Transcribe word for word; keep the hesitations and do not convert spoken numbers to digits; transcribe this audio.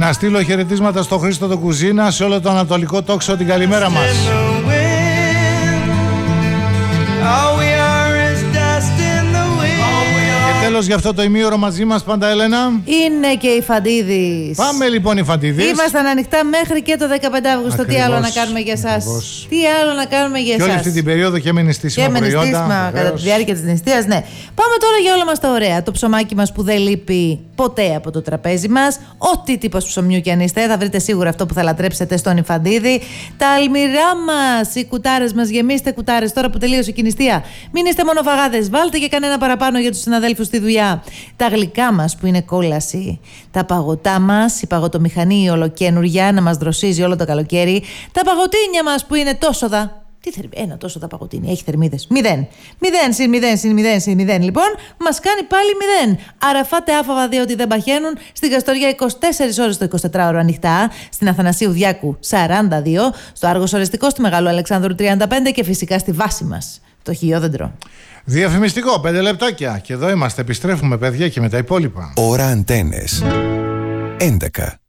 Να στείλω χαιρετίσματα στο Χρήστο το Κουζίνα, σε όλο το Ανατολικό Τόξο, την καλημέρα μας. Τέλος για αυτό το ημίωρο μαζί μας πάντα, Έλενα. Είναι και η Φαντίδης. Πάμε λοιπόν η Φαντίδης. Ήμασταν ανοιχτά μέχρι και το δεκαπέντε Αυγούστου. Τι άλλο να κάνουμε για εσάς? Τι άλλο να κάνουμε για εσάς? Και όλη αυτή την περίοδο και με νηστίσιμα προϊόντα. Και με νηστίσιμα κατά τη διάρκεια της νηστείας, ναι. Πάμε τώρα για όλα μας τα ωραία. Το ψωμάκι μας που δεν λείπει ποτέ από το τραπέζι μας. Ό,τι τύπος ψωμιού κι αν είστε, θα βρείτε σίγουρα αυτό που θα λατρέψετε στον Ιφαντίδη. Τα αλμυρά μας, οι κουτάρες μας, γεμίστε κουτάρες τώρα που τελείωσε η νηστεία. Μην είστε μονοφαγάδες, βάλτε και κανένα παραπάνω για τους συναδέλφους στη δουλειά. Τα γλυκά μας που είναι κόλαση. Τα παγωτά μας, η παγωτομηχανή η ολοκένουργια να μας δροσίζει όλο το καλοκαίρι. Τα παγωτίνια μας που είναι τόσο δα. Τι θερμίδες, ένα τόσο τα παγωτίνια, έχει θερμίδες. Μηδέν. Μηδέν συν μηδέν συν μηδέν συν μηδέν. Λοιπόν, μας κάνει πάλι μηδέν. Άρα φάτε άφαβα διότι δεν παχαίνουν. Στην Καστοριά είκοσι τέσσερις ώρες το εικοσιτετράωρο ανοιχτά. Στην Αθανασίου Διάκου σαράντα δύο. Στο Άργος Ορεστικό στη Μεγάλου Αλεξάνδρου τριάντα πέντε. Και φυσικά στη βάση μας, το Χιλιόδεντρο. Διαφημιστικό, πέντε λεπτάκια. Και εδώ είμαστε, επιστρέφουμε παιδιά και με τα υπόλοιπα. Ώρα Αντένες έντεκα.